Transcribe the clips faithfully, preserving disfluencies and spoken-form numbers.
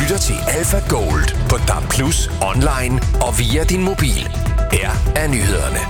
lytter til Alpha Gold på D A B plus, online og via din mobil. Her er nyhederne.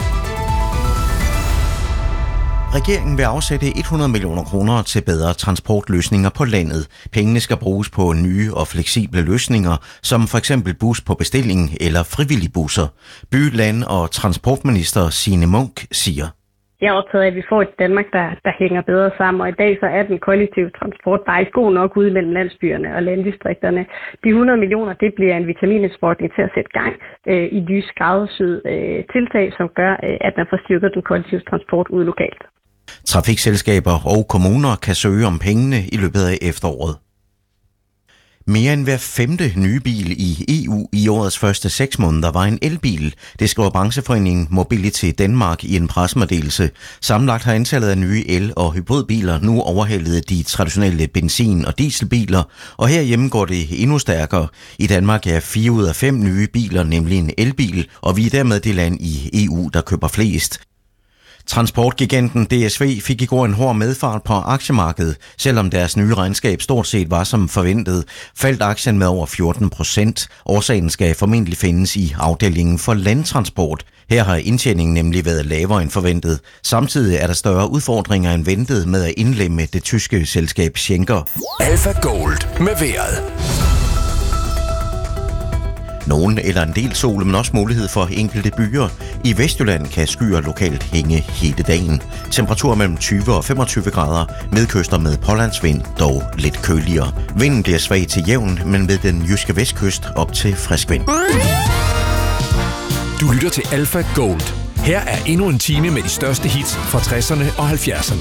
Regeringen vil afsætte hundrede millioner kroner til bedre transportløsninger på landet. Pengene skal bruges på nye og fleksible løsninger, som for eksempel bus på bestilling eller frivillige busser. By-, land- og transportminister Signe Munk siger: Jeg er optaget af, at vi får et Danmark, der, der hænger bedre sammen, og i dag så er den kollektive transport bare ikke god nok ude mellem landsbyerne og landdistrikterne. De hundrede millioner, det bliver en vitaminindsprøjtning til at sætte gang øh, i nye skræddersyede øh, tiltag, som gør, øh, at man får styrket den kollektive transport ude lokalt. Trafikselskaber og kommuner kan søge om pengene i løbet af efteråret. Mere end hver femte nye bil i E U i årets første seks måneder var en elbil. Det skriver brancheforeningen Mobility Denmark i en pressemeddelelse. Sammenlagt har antallet af nye el- og hybridbiler nu overhældet de traditionelle benzin- og dieselbiler, og herhjemme går det endnu stærkere. I Danmark er fire ud af fem nye biler nemlig en elbil, og vi er dermed det land i E U, der køber flest. Transportgiganten D S V fik i går en hård medfart på aktiemarkedet. Selvom deres nye regnskab stort set var som forventet, faldt aktien med over fjorten procent. Årsagen skal formentlig findes i afdelingen for landtransport. Her har indtjeningen nemlig været lavere end forventet. Samtidig er der større udfordringer end ventet med at indlemme det tyske selskab Schenker. Alpha Gold med vejret. Nogen eller en del sol, men også mulighed for enkelte byer. I Vestjylland kan skyer lokalt hænge hele dagen. Temperatur mellem tyve og femogtyve grader. Medkyster med pålandsvind, dog lidt køligere. Vinden bliver svag til jævn, men ved den jyske vestkyst op til frisk vind. Du lytter til Alpha Gold. Her er endnu en time med de største hits fra tresserne og halvfjerdserne.